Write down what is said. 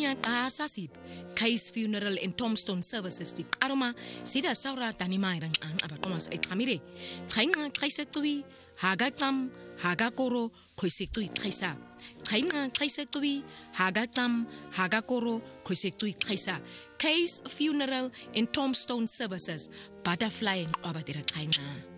ya qasasip Case Funeral and Tombstone Services tip aroma sida saura tanimai rang ang abatomas et khamire thainga khaisetui hagatam hagakoro khoisetui khaisa thainga khaisetui hagatam hagakoro khoisetui khaisa Case Funeral and Tombstone Services butterfly abadira thainga